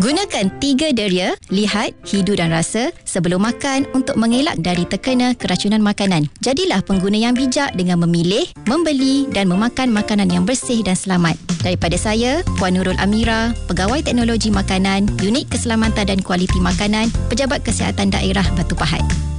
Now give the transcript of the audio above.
Gunakan 3 deria, lihat, hidu dan rasa sebelum makan untuk mengelak dari terkena keracunan makanan. Jadilah pengguna yang bijak dengan memilih, membeli dan memakan makanan yang bersih dan selamat. Daripada saya, Puan Nurul Amira, Pegawai Teknologi Makanan, Unit Keselamatan dan Kualiti Makanan, Pejabat Kesihatan Daerah Batu Pahat.